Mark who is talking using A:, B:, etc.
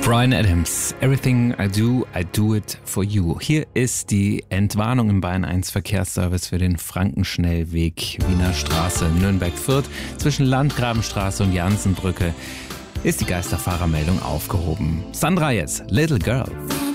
A: Bryan Adams, Everything I do it for you. Hier ist die Entwarnung im Bayern 1 Verkehrsservice für den Frankenschnellweg Wiener Straße Nürnberg-Fürth. Zwischen Landgrabenstraße und Jansenbrücke ist die Geisterfahrermeldung aufgehoben. Sandra jetzt, Little Girl.